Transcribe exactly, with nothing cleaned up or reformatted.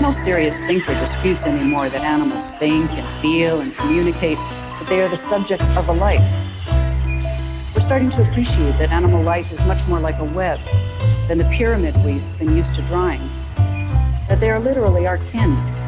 no serious thing for disputes anymore that animals think and feel and communicate, that they are the subjects of a life. We're starting to appreciate that animal life is much more like a web than the pyramid we've been used to drawing, that they are literally our kin,